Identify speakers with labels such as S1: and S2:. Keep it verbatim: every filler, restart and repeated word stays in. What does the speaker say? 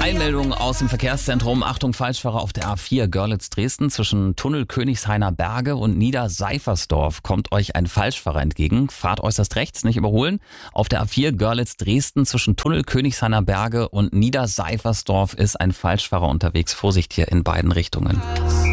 S1: Eilmeldung aus dem Verkehrszentrum. Achtung, Falschfahrer auf der A vier Görlitz-Dresden. Zwischen Tunnel Königshainer Berge und Niederseifersdorf kommt euch ein Falschfahrer entgegen. Fahrt äußerst rechts, nicht überholen. Auf der A vier Görlitz-Dresden zwischen Tunnel Königshainer Berge und Niederseifersdorf ist ein Falschfahrer unterwegs. Vorsicht hier in beiden Richtungen.